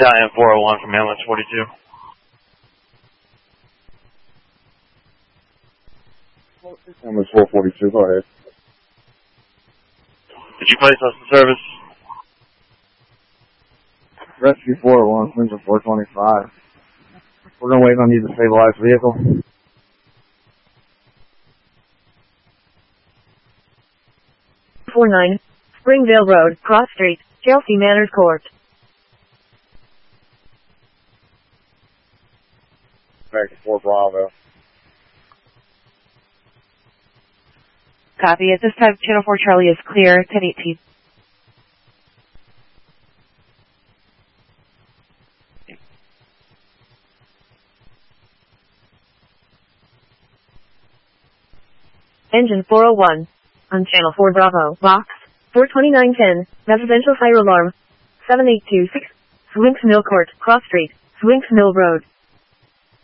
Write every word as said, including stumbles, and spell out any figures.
Italian four oh one from ambulance forty-two. Ambulance four forty-two, go ahead. Did you place us in service? Rescue four oh one, Windsor four twenty-five. We're going to wait on you to stabilize the vehicle. forty-nine, Springvale Road, Cross Street, Chelsea Manors Court. Back to four Bravo. Copy. At this time, Channel four Charlie is clear. ten eighteen. Engine four oh one. On Channel four Bravo. Box. four twenty-nine ten. Residential fire alarm. seven eight two six. Swinks Mill Court. Cross Street. Swinks Mill Road.